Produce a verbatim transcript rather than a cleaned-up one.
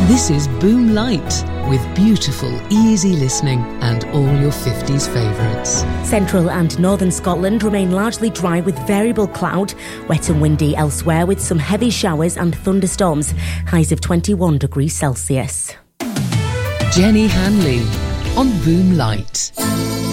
This is Boom Light, with beautiful, easy listening and all your fifties favourites. Central and northern Scotland remain largely dry with variable cloud, wet and windy elsewhere with some heavy showers and thunderstorms, highs of twenty-one degrees Celsius. Jenny Hanley on Boom Light.